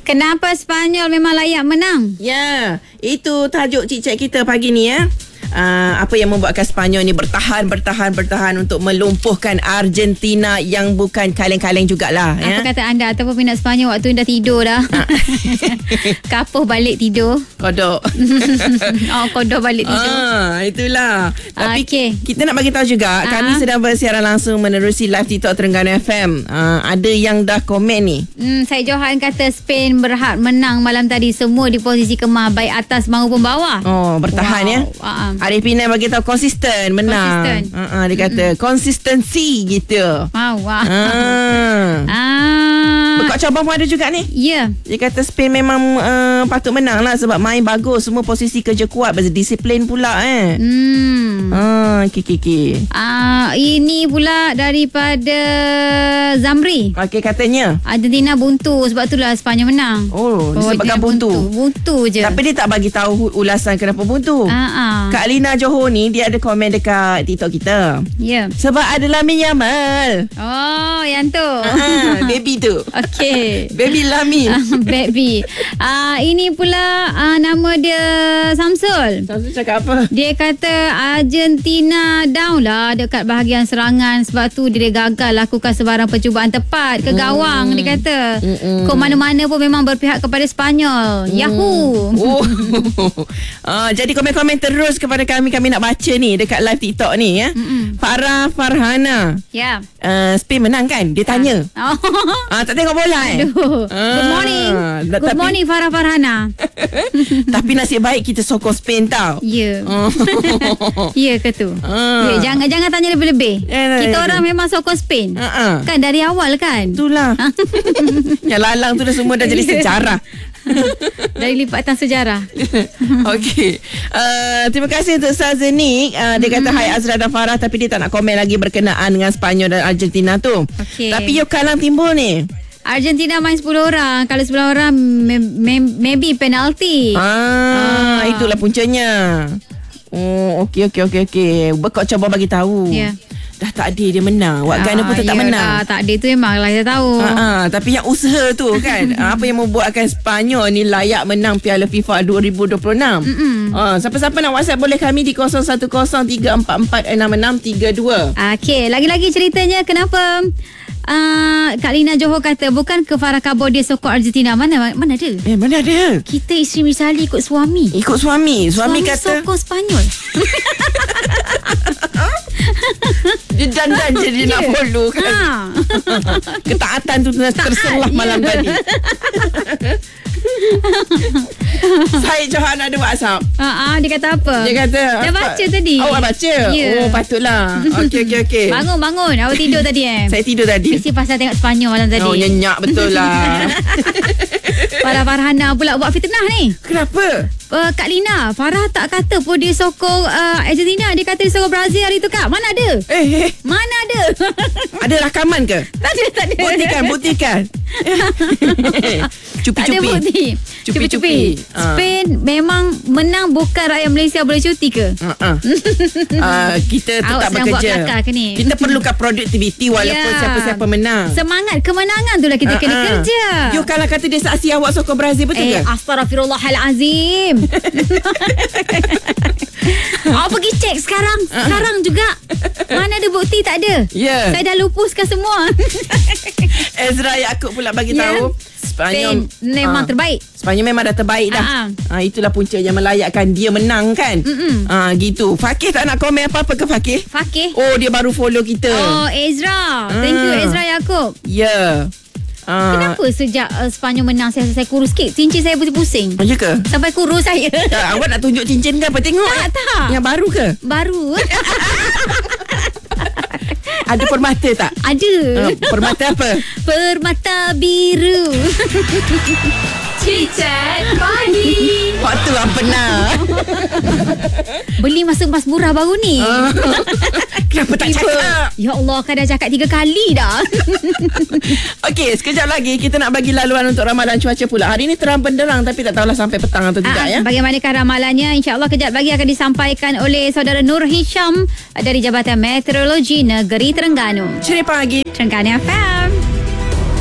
Kenapa Sepanyol memang layak menang? Ya, itu tajuk cik-cik kita pagi ni ya. Apa yang membuatkan Sepanyol ni bertahan untuk melumpuhkan Argentina yang bukan kaleng-kaleng jugalah. Apa kata anda ataupun minat Sepanyol waktu dah tidur dah? Kapuh balik tidur. Kodok. Kodok balik tidur. Itulah. Tapi kita nak bagi tahu juga, kami sedang bersiaran langsung menerusi live TikTok Terengganu FM. Ada yang dah komen ni. Syed Johan kata Spain berhak menang malam tadi, semua di posisi kemah baik atas maupun bawah. Bertahan ya. Arif Pinai bagi tahu konsisten menang. Dia kata konsistensi gitu. Bekak cabang pun ada juga ni. Ya. Dia kata Spain memang patut menang lah sebab main bagus, semua posisi kerja kuat, berdisiplin pula Ini pula daripada Zamri. Katanya Argentina buntu, sebab itulah Sepanyol menang. Disebabkan buntu je. Tapi dia tak bagi tahu ulasan kenapa buntu. Kak Lina Johor ni, dia ada komen dekat TikTok kita. Ya. Sebab ada Lamine Yamal. Yang tu. Baby tu. Okey. Baby Lamine. Baby. Ini pula nama dia Samsul. Samsul cakap apa? Dia kata Argentina down lah dekat bahagian serangan, sebab tu dia gagal lakukan sebarang percubaan tepat ke gawang. Dia kata kok mana-mana pun memang berpihak kepada Sepanyol. Yahoo. Jadi komen-komen terus kepada kami nak baca ni dekat live TikTok ni ya. Farhana. Ya. Spain menang kan? Dia tanya. Tak tengok bola Good morning. Good morning Farhana. Tapi nasib baik kita sokong Spain tau. Ya. Ya ke tu? Jangan tanya lebih-lebih. Kita orang memang sokong Spain. Kan dari awal kan? Itulah. Yang lalang tu dah semua dah jadi sejarah. Dari lipatan sejarah. Okey. Terima kasih untuk Sazenik. Dia kata hai Azra dan Farah, tapi dia tak nak komen lagi berkenaan dengan Sepanyol dan Argentina tu. Tapi yo kalang timbul ni. Argentina main 10 orang. Kalau 10 orang maybe penalti. Itulah puncanya. Okey. Bekok cuba bagi tahu. Ya. Dah takdir dia menang. Wak Ghana pun tetap menang. Takdir tu memang lah, saya tahu. Tapi yang usaha tu kan, apa yang membuatkan Sepanyol ni layak menang Piala FIFA 2026. Siapa-siapa nak WhatsApp boleh kami di 0113446632. Okey, lagi-lagi ceritanya kenapa Kak Lina Johor kata bukan ke Farah Kabo dia sokong Argentina. Mana ada? Mana ada? Kita isteri misali ikut suami. Suami kata sokong Sepanyol. Dia dandan je dia nak follow kan. Ketaatan tu terselah malam tadi. Syed Johan ada WhatsApp. Dia kata apa? Dia kata dah baca tadi. Awak baca? Patutlah. Okey. Bangun. Awak tidur tadi Saya tidur tadi. Mesti pasal tengok Sepanyol malam tadi. Nyenyak betul lah. Farhana pula buat fitnah ni. Kenapa? Kak Lina, Farah tak kata pun dia sokong Argentina. Dia kata dia sokong Brazil hari tu, Kak. Mana ada? Mana ada? Ada rakaman ke? Tak ada. Buktikan. Cupi-cupi. Ada bukti. Cupi-cupi. Spain memang menang, bukan rakyat Malaysia boleh cuti ke? Kita tetap awak sedang bekerja. Buat kelakar ke ni? Kita perlukan produktiviti walaupun siapa-siapa menang. Semangat kemenangan tu lah kita kena kerja. You kalau kata dia saksi awak sokong Brazil, betul ke? Astaghfirullahalazim. Awak pergi cek sekarang juga. Mana ada bukti? Tak ada. Saya dah lupuskan semua. Ezra Yaakob pula bagi tahu Spain memang terbaik. Spanyol memang dah terbaik dah. Itulah punca yang melayakkan dia menang kan. Gitu. Fakih tak nak komen apa-apa ke Fakih? Dia baru follow kita. Ezra. Thank you Ezra Yaakob. Ya. Kenapa sejak Sepanyol menang saya kurus sikit? Cincin saya pusing-pusing. Ya ke? Sampai kurus saya. Awak nak tunjuk cincin ke apa? Tengok. Tak. Yang baru ke? Baru. Ada permata tak? Ada. Permata apa? Permata biru. Cicet Pagi. Waktu yang benar. Beli masa Mas Murah baru ni. Kenapa tak cakap? Ya Allah, kan dah cakap 3 kali dah. Okey, sekejap lagi kita nak bagi laluan untuk ramalan cuaca pula. Hari ni terang benderang tapi tak tahulah sampai petang atau tidak ya. Bagaimanakah ramalannya? InsyaAllah kejap lagi akan disampaikan oleh saudara Nur Hisham dari Jabatan Meteorologi Negeri Terengganu. Cerita pagi Terengganu FM.